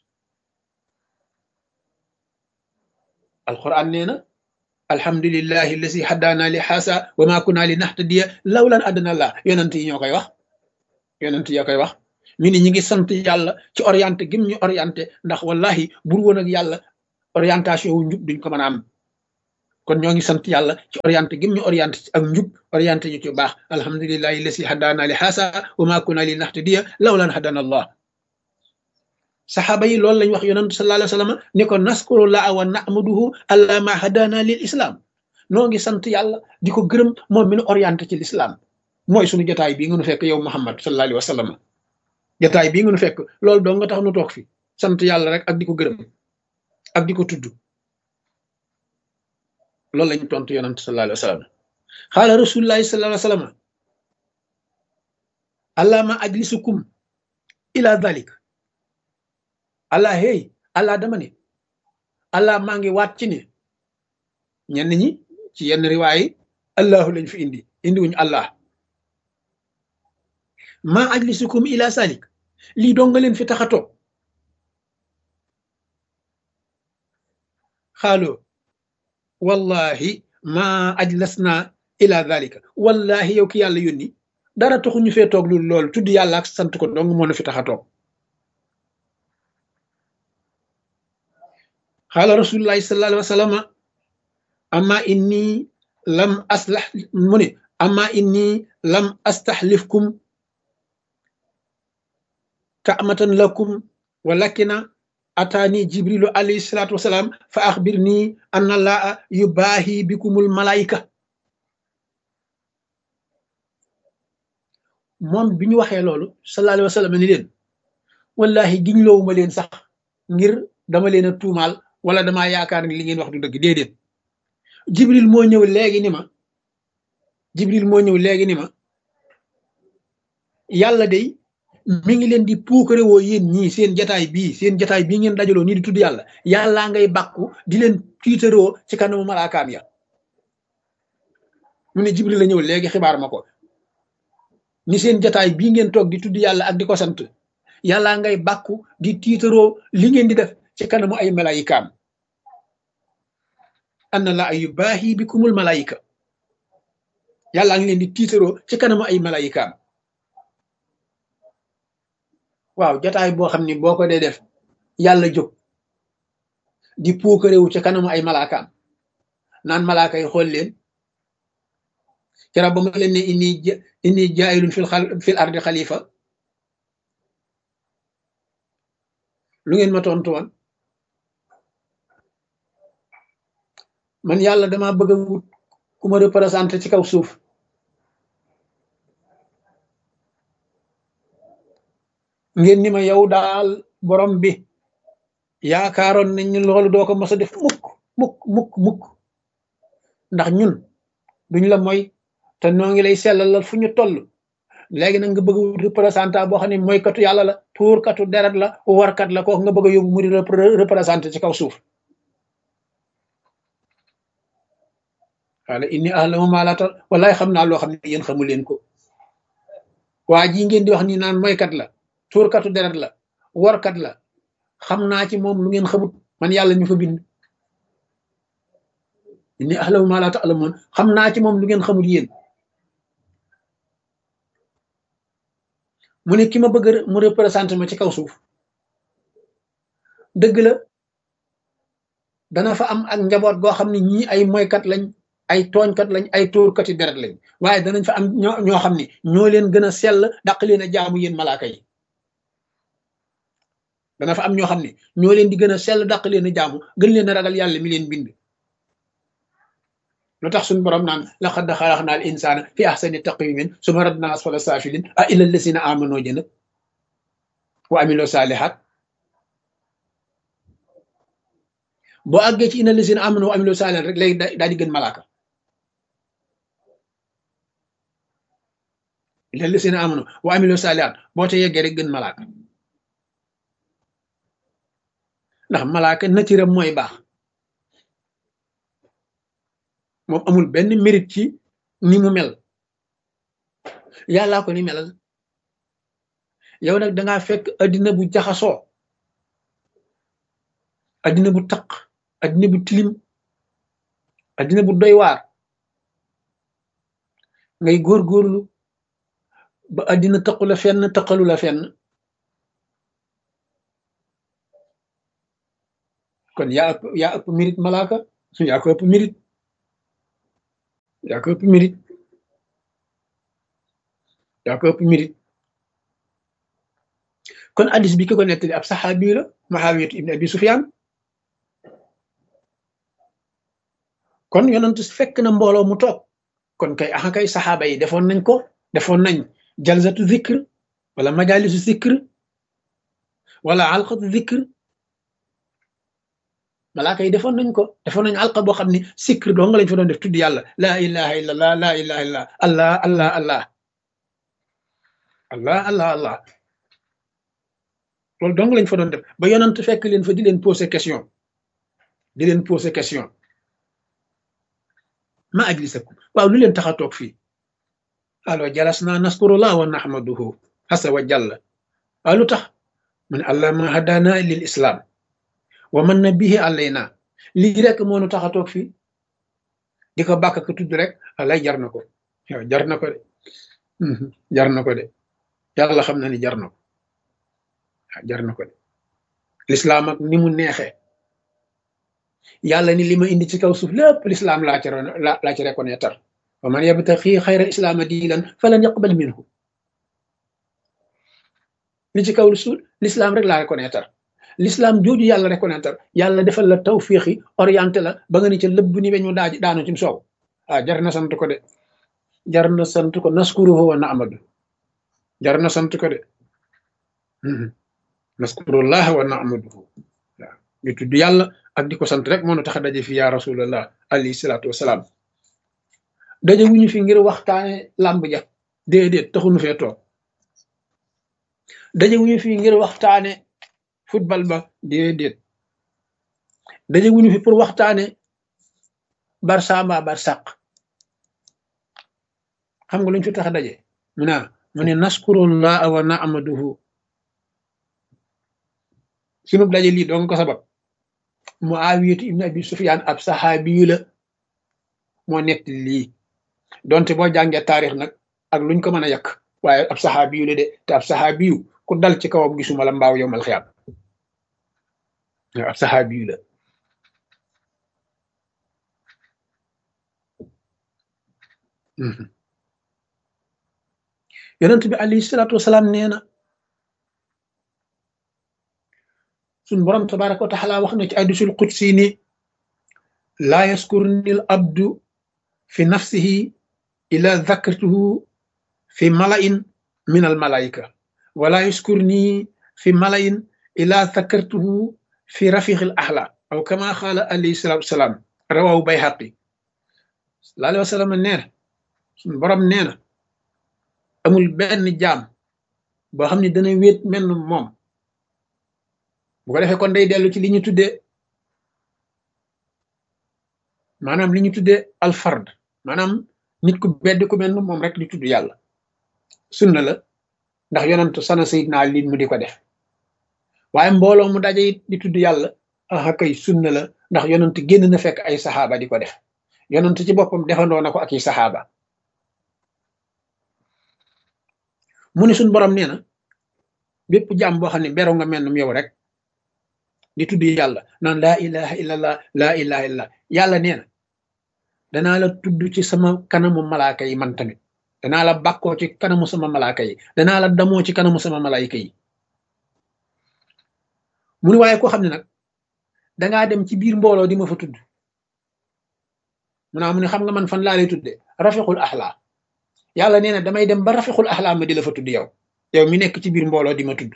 alquran nee na alhamdulillahi allazi haddaana li haasa wa ma kunna li nahtadiya lawlan adana allah yonant yi ñoo koy wax yonant ya koy wax ñu ni ñi ngi sant yàlla ci orienté gim ñu orienté ndax wallahi bur woon ak yàlla orientation wu njub duñ ko mën a am kon ñoo ngi sant yàlla ci orienté gim ñu orienté ak njub orienté ñu ci baax alhamdulillahi lasi hadana li haasa wa ma kunna li nahtadiya lawlan hadana allah saxaaba yi loolu lañ wax yonantu sallallahu alayhi wa sallam ni ko naskurullah wa nahmaduhu alla ma hadana lil islam noo ngi sant yàlla di ko gërëm moom mi nu orienté ci l'islam mooy suñu jotaay bii nga nu fekk yow Muhammad sallallahu alayhi wa sallam jotaay bii nga nu fekk loolu doo nga tax nu toog fi sant yàlla rek ak di ko gërëm ak di ko tudd loolu lañ tontu yonantu sallallahu alayhi wa sallam xaala rasulullahi sallallahu alayhi wa sallam allama ajlisukum ila dhalik allah hey allah dama ne allah maa ngi waat ci ne ñenn ñi ci yenn riwaay allahu lañ fi indi indi wuñu allah maa ajlisukum ila salik lii doo nga leen fi tax a toog xaaloo wallahi maa ajlasna ila dhalika wallahi yow ki yàlla yónni dara taxu ñu fee toog loolu loolu tudd yàlla ak sant ko dong moo na fi tax a toog xaala rasulullahi sallallahu alayhi wa sallam amma inni lam aslah mu ne amma inni lam astaxlifkum kaamatan lakum walakina ataani jibrilu alayhi salatu wasalaam fa axbirni anna allaha yubaahi bikumul malaayika moom bi ñu waxee loolu sallallahu alayhi wa sallam ni leen wallahi giñ loowuma leen sax ngir dama leen a tuumaal wala damaa yaakaar ni li ngeen wax du dëgg déedéet jibril moo ñëw léegi ni ma jibril moo ñëw léegi ni ma yàlla day mi ngi leen di puukare woo yéen ñii seen jataay bii seen jataay bii ngeen dajaloo nii di tudd yàlla yàllaa ngay bàkku di leen tiitaroo ci kanamu malaakaam ya mu ne jibril la ñëw léegi xibaar ma ko ni seen jataay bii ngeen toog di tudd yàlla ak di ko sant yàllaa ngay bàkku di tiitaroo li ngeen di def ci kanamu ay malaayikaam anna la ay yubaahi bikumul malaayika yàllaa ngi leen di tiitaroo ci kanamu ay malaayikaam waaw jotaay boo xam ni boo ko dee def yàlla jóg di puukarewu ci kanamu ay malaakaam naan malaaka yi xool leen keroog ba ma leen ne inni inni jaayilun fil fil ardi xalifa lu ngeen ma tontu woon man yàlla dama bëgg a wut ku ma représenté ci kaw suuf ngeen ni ma yow daal borom bi yaakaaroon nañ ni loolu doo ko mos a def mukk mukk mukk mukk ndax ñun duñ la mooy te noo ngi lay sellalal fu ñu toll léegi nag nga bëgg a wut représentant boo xam ne mooy katu yàlla la tuurkatu deret la warkat la kooku nga bëgg a yóbbu mu di représenté ci kaw suuf wala inni a'lamu ma la ta'lamun wallahi xam naa loo xam ne yéen xamu leen ko waa ji ngeen di wax ni naan mooykat la tuurkatu deret la warkat la xam naa ci moom lu ngeen xamut man yàlla ñu fa bind inni a'lamu ma la ta'lamun xam naa ci moom lu ngeen xamut yéen mu ne ki ma bëgg mu représenté ma ci kaw suuf dëgg la dana fa am ak njaboot goo xam ne ñii ay moykat lañ ay tooñkat lañ ay tuurkati deret lañ waaye danañ fa am ñoo ñoo xam ne ñoo leen gën a sell dàq leen a jaamu yéen malaaka yi dana fa am ñoo xam ne ñoo leen di gën a sell dàq leen a jaamu gën leen a ragal yàlla mi leen bind lu tax suñu borom naan laqad xalaqnal insaana fi ahsani taqwiimin summa radnaa asfala saafiliin a illa llazina aamanoo jëna wa amiloo saalihaat boo àggee ci inna llazina aamanoo wa amiloo saalihaat rek léegi daal di gën malaaka illa llazina aamanoo wa amiloo saalihaat boo te yeggee rek gën malaaka ndax malaaka natiiram mooy baax moom amul benn mérite ci ni mu mel yàllaa ko ni melal yow nag dangaa fekk addina bu jaxasoo addina bu taq addina bu tilim addina bu doy waar ngay góorgóorlu ba addina taqu la fenn taqalu la fenn kon yaa ëpp yaa ëpp mérite malaaka yaa ko ëpp mérite yaa ko ëpp mérite yaa ko ëpp mérite kon hadis bi ki ko nettali ab saxaabi la Muawiyatu ibn Abi Sufyaan kon yonent fekk na mbooloo mu toog kon kay axa kay saxaaba yi defoon nañ ko defoon nañ jalsatu zikr wala majalisu zikr wala alqatu zikr malaaka yi defoon nañ ko defoon nañ alqa boo xam ne zikr doo nga lañ fa doon def tudd yàlla laa ilaha illa allah laa ilaha illa allah allah allah allah allah allah loolu dong lañ fa doon def ba yonent fekk leen fa di leen poser question di leen poser question ma ajlisakum waaw lu leen tax a toog fii alo jalasna naskurullah wa nahmaduhu asa wa jalla waaw lu tax mu ne allah ma hadana lil islam wa man na bihi alayna lii rek moo nu tax a toog fii di ko bàkk ko tudd rek alay jar na ko yow jar na ko de jar na ko de yàlla xam na ni jar na ko jar na ko de l'islam ak ni mu neexee yàlla ni li ma indi ci kaw suuf lépp l'islam laa ci laa ci reconnaître wa man yabtaqi xayra islaama diinan falan yaqbal minhu li ci kaw suuf l'islam rek laa reconnaître l'islam jooju yàlla reconnaître yàlla defal la tawfiixi orienté la ba nga ni ca lëbb ni weñu daa daanu ci soow ah jar na sant ko de jar na sant ko naskuruhu wa na'madu jar na sant ko de naskurullah wa na'maduhu waaw ñu tudd yàlla ak di ko sant rek moo nu tax a daje fi ya rasulallah alayhi salaatu wasalaam daje wuñu fi ngir waxtaane làmb ja déedéet taxunu fee toog daje wuñu fi ngir waxtaane football ba déedéet daje wuñu fi pour waxtaane barça mbaa barsaq xam nga luñ fi tax a daje mu naa mu ne naskurullah wa na'maduhu sunu daje lii doon ko sabab Muawiyatu ibn Abi Sufyaan ab saxaabi la moo nekk lii donte boo jàngee taarix nag ak luñ ko mën a yàq waaye ab saxaabi la de te ab saxaabi ku dal ci kawam gisuma la mbaaw yowmal xiyaam ab saxaabi la yonent bi alayhi salaatu wasalaam nee na suñ borom tabaraka wa taala wax na ci hadiisul qudsi ni laa yaskurni al abdu fi nafsihi ila dhakartuhu fi mala'in min al malaika wala yaskurni fi mala'in ila dhakartuhu fi rafiqil ahla aw kama qala alayhi salatu wassalam rawahu bayhaqi sallallahu alayhi wa sallam nee na suñ borom nee na amul benn jaam boo xam ne dana wéet menn moom bu ko defee kon day dellu ci li ñu tuddee maanaam li ñu tuddee alfard maanaam nit ku bedd ku mel moom rek di tudd yàlla sunna la ndax yonantu sana sayidna Ali mu di ko def waaye mbooloo mu daje it di tudd yàlla ah kay sunna la ndax yonantu génn na fekk ay saxaaba di ko def yonantu ci boppam defandoo na ko ak i saxaaba mu ne suñ borom nee na bépp jaam boo xam ne beru nga mel yow rek di tudd yàlla naan laa ilaha illallah laa ilaha illallah yàlla nee na danaa la tudd ci sama kanamu malaaka yi man tamit danaa la bàkkoo ci kanamu sama malaaka yi danaa la damoo ci kanamu sama malaayika yi mu ne waaye koo xam ne nag dangaa dem ci biir mbooloo di ma fa tudd mu naa mu ne xam nga man fan laa lay tudde rafiqul axla yàlla nee na damay dem ba rafiqul axla ma di la fa tudd yow yow mi nekk ci biir mbooloo di ma tudd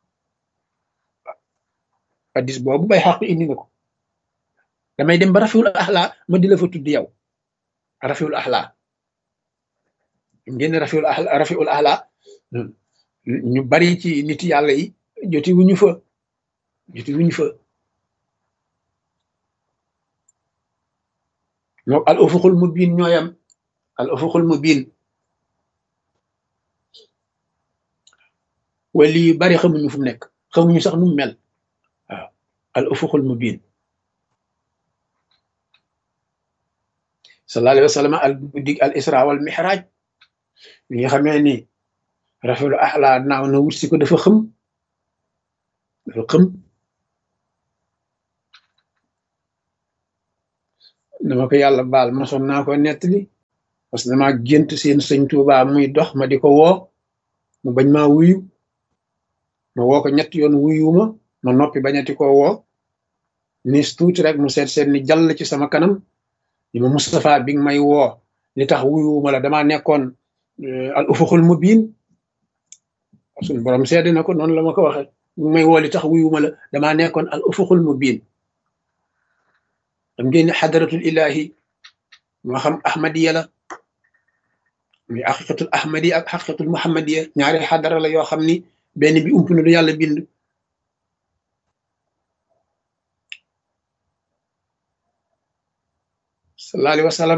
hadis boobu bay xaq indi nga ko damay dem ba rafiul axla ma di la fa tudd yow rafiul axla ngeen rafiul axla rafiul axla ñu bari ci nit yàlla yi joti wuñu fa joti wuñu fa ñoo al ufuqul mubin ñooyam al ufuqul mubin wali yu bari xamuñu fu mu nekk xamuñu sax nu mu mel waaw al ufuqul mubin sallallahu alayhi wa sallam al guddi al isra wal mihraj li nga xamee ni rafiul axla naaw na wut si ko dafa xëm dafa xëm dama ko yàlla baal mosoon naa ko nettali parce que damaa gént seen sëñ Tuubaa muy dox ma di ko woo mu bañ maa wuyu ma woo ko ñetti yoon wuyuma ma noppi bañati ko woo nis tuuti rek mu seet seet ni jàll ci sama kanam ni ma Moustapha bi nga may woo li tax wuyuma la damaa nekkoon al ufuqul mubiin suñu borom seede na ko noonu la ma ko waxee bi may woo li tax wuyuma la damaa nekkoon al ufuqul mubiin dam ngeen ne xadaratul ilahi moo xam ahmadiya la muy xaqiqatul ahmadi ak xaqiqatul muhammadiya ñaari xadara la yoo xam ni benn bi ump na lu yàlla bind sallallahu alayhi wa sallam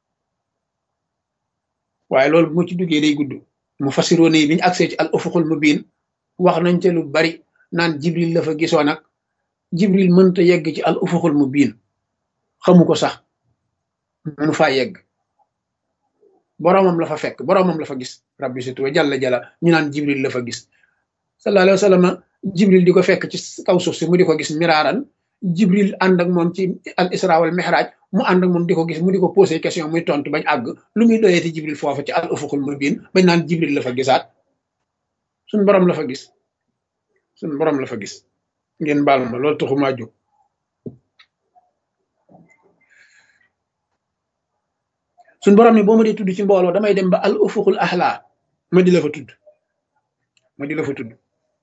waaye loolu bu ma ci duggee day gudd mu fasiroon yi bi ñu agsee ci al ufuqul mubin wax nañ ca lu bari naan jibril la fa gisoo nag jibril mënta yegg ci al ufuqul mubin xamu ko sax mënu faa yegg boroomam la fa fekk boroomam la fa gis rabbi situ wa jalla jalla ñu naan jibril la fa gis sallallahu alayhi wa sallam jibril di ko fekk ci kaw suuf si mu di ko gis miraaran jibril ànd ak moom ci al isra wal mihraj mu ànd ak moom di ko gis mu di ko posé question muy tontu bañ àgg lu muy doyeeti jibril foofu ci al ufuqul mubin bañ naan jibril la fa gisaat suñ borom la fa gis suñ borom la fa gis ngeen baal ma loolu taxumaa jóg suñ borom ni boo ma dee tudd ci mbooloo damay dem ba al ufuqul ahla ma di la fa tudd ma di la fa tudd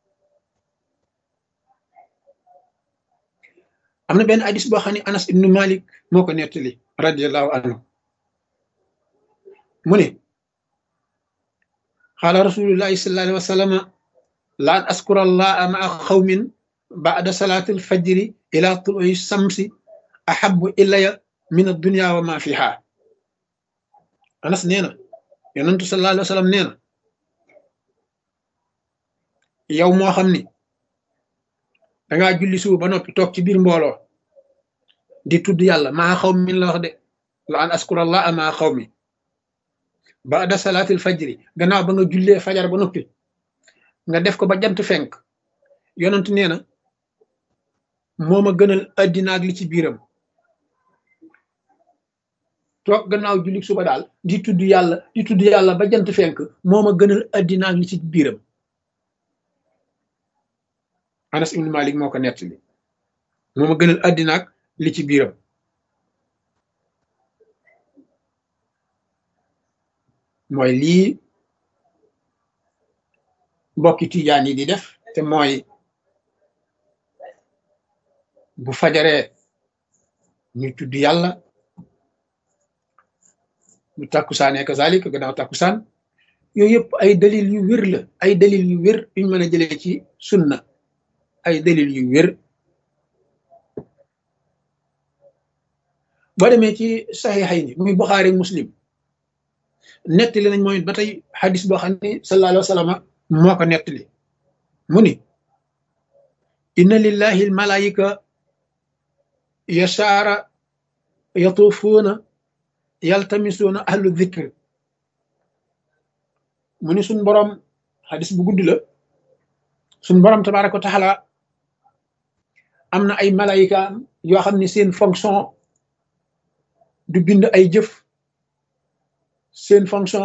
am na benn hadis boo xam ne Anas ibnu Malik moo ko nettali radiallahu anhu mu ne qaala rasulullahi sallallahu alayhi wa sallam la an askura allaha maa xawmin ba'da salati alfajri ila tului samsi ahabu ilaya min addunya wa ma fiha Anas nee na yonentu sallallahu alayhi wa sallam nee na yow moo xam ni dangaa julli suba ba noppi toog ci biir mbooloo di tudd yàlla maa xaw min la wax de la an askurallah maa xaw mi baada salaatil fajri gannaaw ba nga jullee fajar ba noppi nga def ko ba jant fenk yonent nee na moo ma gënal addina ak li ci biiram toog gannaaw julli suba daal di tudd yàlla di tudd yàlla ba jant fenk moo ma gënal addina ak li ci biiram Anas ibn Malik moo ko nettali moo ma gënal àddina ak li ci biiram mooy lii mbokki tijaan yi di def te mooy bu fajaree ñu tudd yàlla bu takkusaanee kazalik gannaaw takkusaan yooyu yëpp ay dalil yu wér la ay dalil yu wér yuñ mën a jëlee ci sunna ay dalil yu wér boo demee ci saxiixay ni muy Buxaari Muslim nettali nañ mooy ba tey xadis boo xam ne sallallahu alayhi wa sallam moo ko nettali mu ni inna lillahi al malaayika yasaara yatuufuuna yaltamisuuna ahlu dhikr mu ni suñ boroom xadis bu gudd la suñ boroom tabaaraka wa taala am na ay malayka yoo xam ne seen fonction du bind ay jëf seen fonction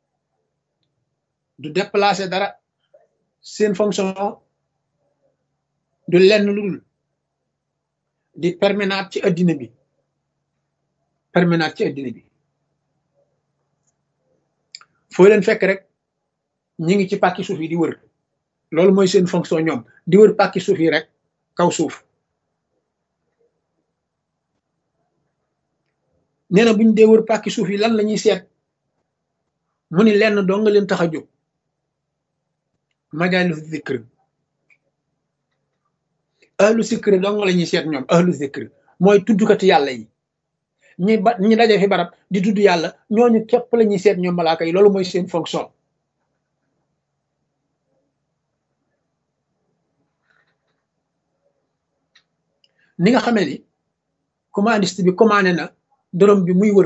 du déplacer dara seen fonction du lenn lu dul di permanent ci addina bi permanent ci addina bi foo leen fekk rek ñi ngi ci pàkki suuf yi di wër loolu mooy seen fonction ñoom di wër pàkki suuf yi rek kaw suuf nee na buñ dee wër pàkki suuf yi lan la ñuy seet mu ni lenn doo nga leen tax a jóg majaalis zikr ahlu zikr doo nga la ñuy seet ñoom ahlu zikr mooy tuddkati yàlla yi ñi ba ñi daje fi barab di tudd yàlla ñooñu képp la ñuy seet ñoom malaaka yi loolu mooy seen fonction ni nga xamee ni commandiste bi commandé na dorom bi muy wër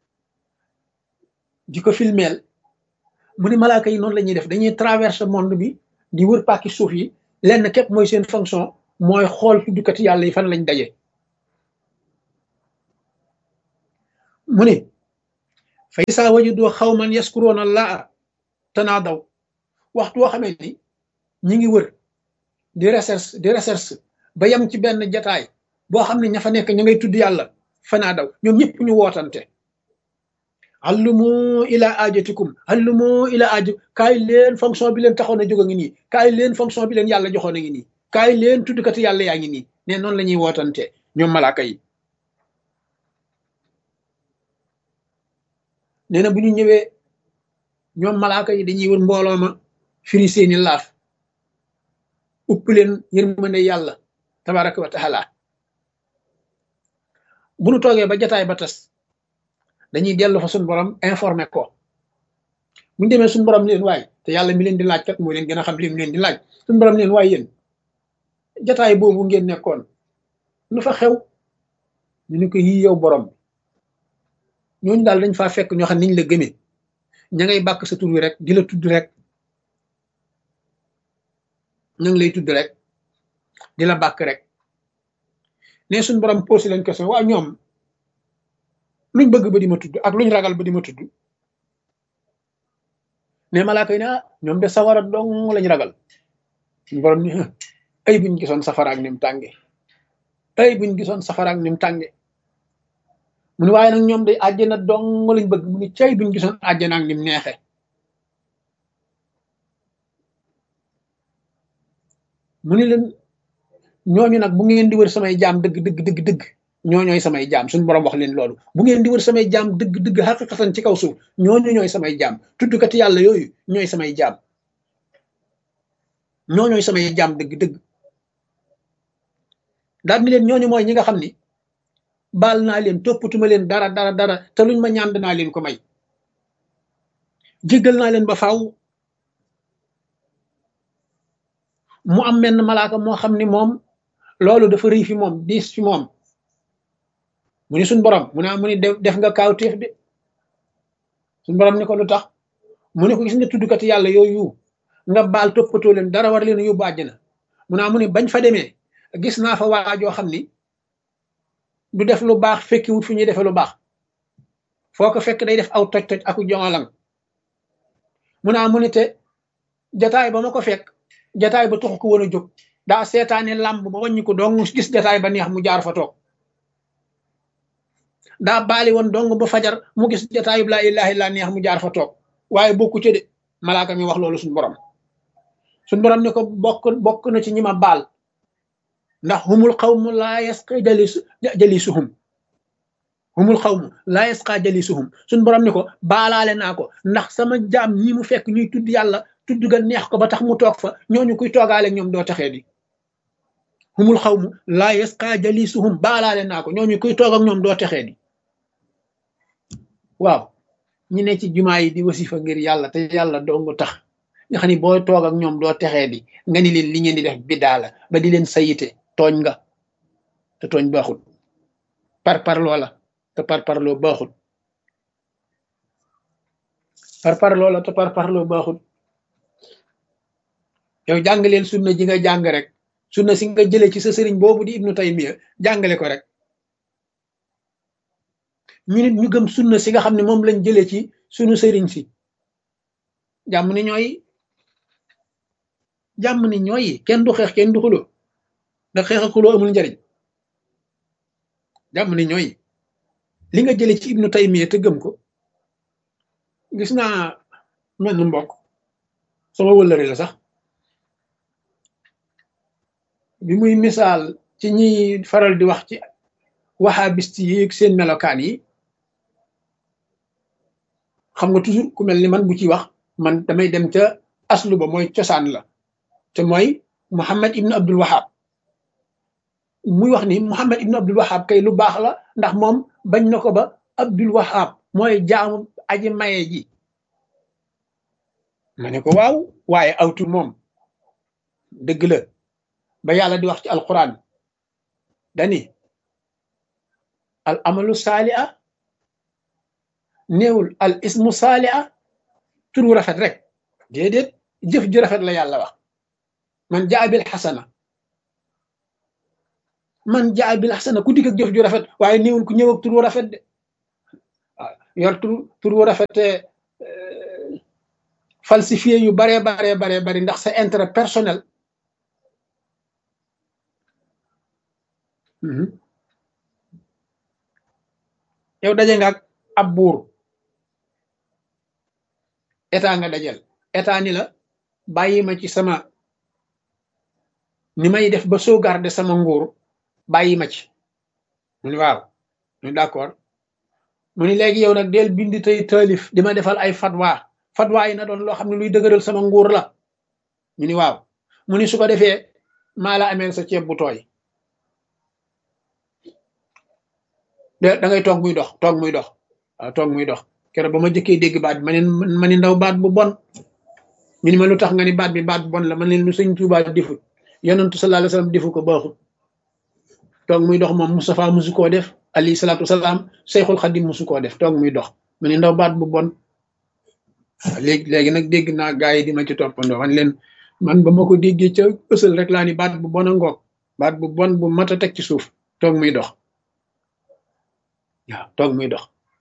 di ko filmeel mu ni malaaka yi noonu la ñuy def dañuy traverser monde bi di wër pàkki suuf yi lenn képp mooy seen fonction mooy xool tuddkati yàlla yi fan lañ daje mu ne fa isaa wajadu xawman yaskuroona allaha tanaadaw waxtu woo xamee ni ñi ngi wër di recherche di recherche ba yem ci benn jataay boo xam ne ña fa nekk ña ngay tudd yàlla fanaa daw ñoom ñëpp ñu wootante allumu ila ajatikum allumu ila aju kaay leen fonction bi leen taxoon a jóg a ngi nii kaay leen fonction bi leen yàlla joxoon a ngi nii kaay leen tuddkati yàlla yaa ngi nii ne noonu la ñuy wootante ñoom malaaka yi nee na bu ñu ñëwee ñoom malaaka yi dañuy wër mbooloo ma firi seeni laaf upp leen yërmande yàlla tabaraka wa taala bu nu toogee ba jataay ba tas dañuy dellu fa suñu borom informé ko bu ñu demee suñu borom leen waay te yàlla mi leen di laaj kat moo leen gën a xam li mu leen di laaj suñu borom leen waay yéen jataay boobu ngeen nekkoon lu fa xew ñu ni ko yii yow borom ñooñu daal dañ faa fekk ñoo xam niñ la gëmee ña ngay bàkk sa tur wi rek di la tudd rek ña ngi lay tudd rek di la bàkk rek ne suñ borom posé leen question waaw ñoom luñ bëgg ba di ma tudd ak luñ ragal ba di ma tudd ne malaaka yi ne ah ñoom de sawara dong lañ ragal suñ borom ni ay buñ gisoon safara ak ni mu tànge ay buñ gisoon safara ak ni mu tànge mu ne waaye nag ñoom day àjjana dong lañ bëgg mu ne cay buñ gisoon àjjana ak ni mu neexe mu ne leen ñooñu nag bu ngeen di wër samay jaam dëgg dëgg dëgg dëgg ñooñooy samay jaam suñu borom wax leen loolu bu ngeen di wër samay jaam dëgg dëgg xaqiqatan ci kaw suuf ñooñu ñooy samay jaam tuddkati yàlla yooyu ñooy samay jaam ñooñooy samay jaam dëgg dëgg daal ni leen ñooñu mooy ñi nga xam ni baal naa leen toppatuma leen dara dara dara te luñ ma ñaan naa leen ko may jéggal naa leen ba faaw mu am menn malaaka moo xam ni moom loolu dafa rëy fi moom diis fi moom mu ni suñ borom mu ne mu ni def nga kaawteef de suñ borom ni ko lu tax mu ne ko gis nga tuddkati yàlla yooyu nga baal toppatoo leen dara war leen a yóbbu àjjana mu ne mu ni bañ fa demee gis naa fa waajoo xam ni du def lu baax fekki wut fu ñuy defee lu baax foo ko fekk day def aw toj toj aku jongalang mu ne mu ni te jataay ba ma ko fekk jataay ba taxu ko woon a jóg daa seetaane làmb ba wàññi ko dong gis jataay ba neex mu jaar fa toog daa baali woon dong ba fajar mu gis jataay bi laa ilaaha illa neex mu jaar fa toog waaye bokku ci de malaaka mi wax loolu suñu borom suñu borom ne ko bokk bokk na ci ñi ma baal ndax humul xawmu laa yasqa jalisu jalisuhum humul xawmu laa yasqa jalisuhum suñu borom ne ko baalaale naa ko ndax sama jaam ñi mu fekk ñuy tudd yàlla tudd ga neex ko ba tax mu toog fa ñooñu kuy toogaale ñoom doo taxee di humul xawmu laa yasqa jalisuhum baalaale naa ko ñooñu kuy toog ak ñoom doo taxee di waaw ñu ne ci jumaa yi di wasifa ngir yàlla te yàlla dong tax nga xam ni boo toog ak ñoom doo texee di nga ni leen li ngeen di def biddaa la ba di leen sayite tooñ nga te tooñ baaxul par parloo la te par parloo baaxul par parloo la te par parloo baaxul yow jàngaleel sunna ji nga jàng rek sunna si nga jëlee ci sa sëriñ boobu di ibnu taymiya jàngale ko rek ñu nit ñu gëm sunna si nga xam ne moom lañ jëlee ci sunu sëriñ si jàmm ni ñooy jàmm ni ñooy kenn du xeex kenn du xuloo ndax xeex ak xuloo amul njariñ jàmm ni ñooy li nga jëlee ci ibnu taymiya te gëm ko gis naa mel ni mbokk sama wëllëre la sax bi muy misaal ci ñi faral di wax ci wahabist yi seen melokaan yi xam nga toujours ku mel ni man bu ci wax man damay dem ca aslu ba mooy cosaan la te mooy Muhammad ibnu Abdul Wahab muy wax ni Muhammad ibnu Abdul Wahab kay lu baax la ndax moom bañ na ko ba Abdul Wahab mooy jaamu aji maye ji ma ne ko waaw waaye awtu moom dëgg la ba yàlla di wax ci alquran dani al amalu saali'a néewul al ismu saali'a turu rafet rek déedéet jëf ju rafet la yàlla wax man jaa bil xasana man jaa bil xasana ku dikk ak jëf ju rafet waaye néewul ku ñëw ak turu rafet de yor tur tur wu rafete falsifié yu baree baree baree bari ndax sa intérêt personnel. yow daje nga ak ab buur état nga dajal état ni la bàyyi ma ci sama ni may def ba sauvegarder sama nguur bàyyi ma ci mu ni waaw mu ni d'accord mu ni léegi yow nag del bind tey taalif di ma defal ay fatwa fatwa yi na doon loo xam ne luy dëgëral sama nguur la ñu ni waaw mu ni su ko defee maa la ameel sa ceeb bu tooy da ngay toog muy dox toog muy dox waaw toog muy dox keroog ba ma jëkkee dégg baat bi ma ne ma ni ndaw baat bu bon ñu ni ma lu tax nga ni baat bi baat bu bon la man leen lu sëñ Tuubaa defut yonentu sallallahu alayhi wasallam defu ko baaxut toog muy dox moom Moustapha musu koo def alayhi salaatu wasalaam Seyxul Xadim musu koo def toog muy dox ma ni ndaw baat bu bon léegi léegi nag dégg naa gaa yi di ma ci toppandoo man leen man ba ma ko déggee ca ësal rek laa ni baat bu bon a ngoog baat bu bon bu mat a teg ci suuf toog muy dox waaw toog muy dox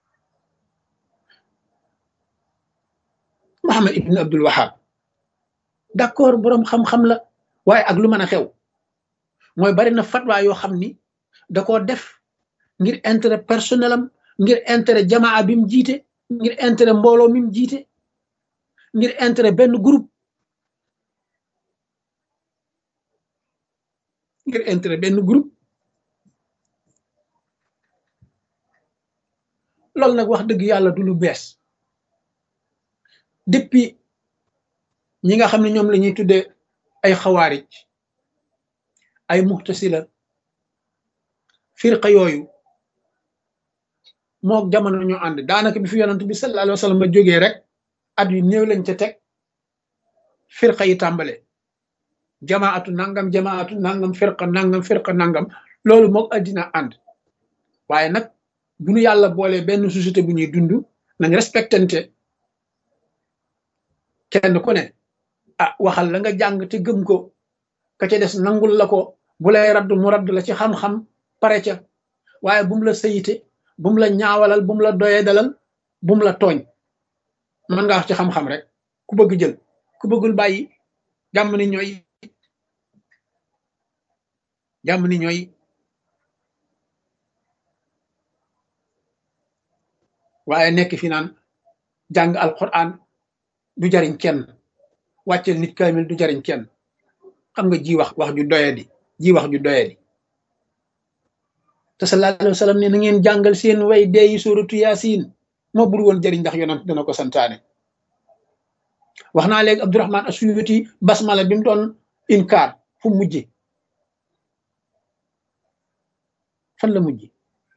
Muhammad ibn Abdul Wahab d'accord boroom xam-xam la waaye ak lu mën a xew mooy bari na fatwa yoo xam ni da koo def ngir intérêt personnel am ngir intérêt jamaa bi mu jiite ngir intérêt mbooloo mi mu jiite ngir intérêt benn groupe ngir intérêt benn groupe loolu nag wax dëgg yàlla du lu bees depuis ñi nga xam ne ñoom la ñuy tuddee ay xawaarij ay muxtasila firqa yooyu mook jamono ñu ànd daanaka bi fi yonent bi sallallahu alayhi wa sallam ma jógee rek at yu néew lañ ca teg firqa yi tàmbale jamaatu nangam jamaatu nangam firqa nangam firqa nangam loolu mook addina ànd waaye nag bu nu yàlla boolee benn société bu ñuy dund nañ respectante kenn ku ne ah waxal la nga jàng te gëm ko ka ca des nangul la ko bu lay radd mu radd la ci xam-xam pare ca waaye bu mu la sayite bu mu la ñaawalal bu mu la doyee dalal bu mu la tooñ mën nga wax ci xam-xam rek ku bëgg jël ku bëggul bàyyi jàmm ni ñooy jàmm ni ñooy waaye nekk fi naan jàng alquran du jariñ kenn wàccel nit kaamil du jariñ kenn xam nga ji wax wax ju doyadi ji wax ju doyadi te sallallahu alayhi wa sallam ne na ngeen jàngal seen way deeyi suratu yaasin moo bur woon jariñ ndax yonent dana ko santaane wax naa léegi Abdurahman Asuyuti basmala bi mu doon inkaar fu mujje fan la mujje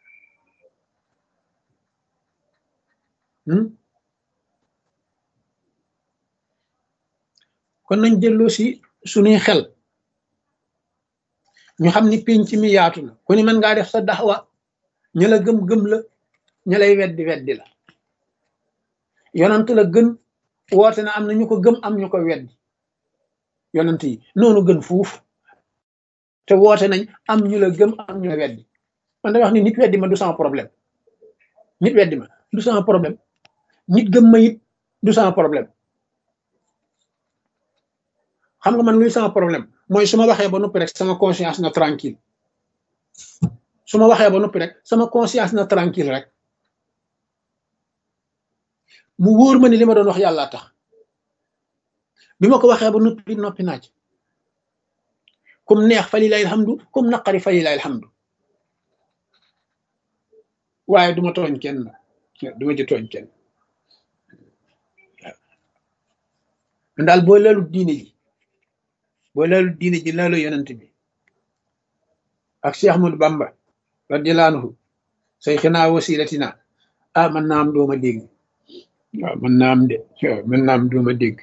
kon nañ delloo si suñuy xel ñu xam ni pénc mi yaatu na ku ni mën ngaa def sa daxwa ña la gëm-gëm la ña lay weddi weddi la yonant la gën woote na am na ñu ko gëm am ñu ko weddi yonant yi noonu gën fuuf te woote nañ am ñu la gëm am ñu la weddi man da wax ni nit weddi ma du sama problème nit weddi ma du sama problème nit gëm ma it du sama problème xam nga man luy sama problème mooy su ma waxee ba noppi rek sama conscience na tranquille su ma waxee ba noppi rek sama conscience na tranquille rek mu wóor ma ni li ma doon wax yàlla tax bi ma ko waxee ba noppi noppi naaj kum neex fa lillahi alhamdu kum naqari fa lillahi alhamdu waaye duma tooñ kenn duma ci tooñ kenn daal boo leelu diine ji boo leelu diine ji leelu yonent bi ak Cheikh Ahmadou Bamba radiyallahu anhu sayxinaa wasilatina ah man naa am dooma dégg waaw man naa am de waaw man naa am dooma dégg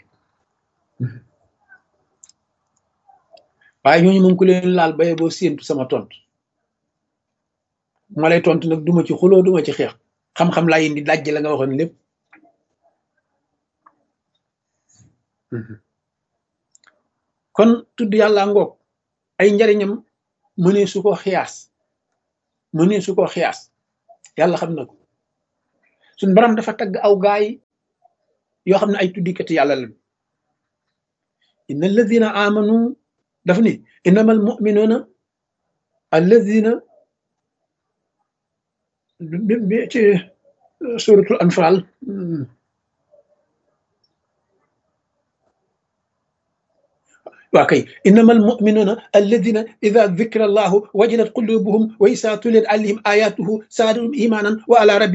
waaye ñooñu moom ku leen laal baye boo séentu sama tontu ma lay tontu nag duma ci xuloo duma ci xeex xam-xam laa indi dajj la nga waxoon lépp kon tudd yàlla ngoog ay njariñam mënee su ko xiyaas mënee su ko xiyaas yàlla xam na ko suñ borom dafa tagg aw gaay yoo xam ne ay tuddikati yàlla lañu inna alladina amanu daf ni innama al muminuna alladina bi ci suratul anfal waa kay innama al muminuna alladina ida dikra allahu wajilat qulubuhum wa isa tuliyat alayhim ayatuhu saadahum imanan wa ala rabbi